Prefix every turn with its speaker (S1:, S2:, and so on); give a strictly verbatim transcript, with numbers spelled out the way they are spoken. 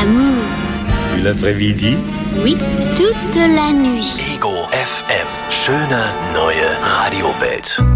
S1: l'amour.
S2: Et l'après-midi?
S1: Oui, toute la nuit.
S3: Ego F M. Schöne neue Radiowelt.